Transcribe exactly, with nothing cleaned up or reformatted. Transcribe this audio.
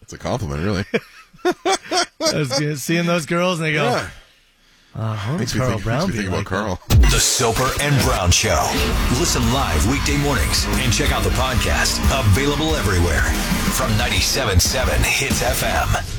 It's a compliment, really. I was good. Seeing those girls, and they go, Yeah. uh, what Makes would me Carl think, Brown makes me be think about like? Carl. The Soper and Brown Show. Listen live weekday mornings and check out the podcast. Available everywhere. From ninety-seven point seven Hits F M.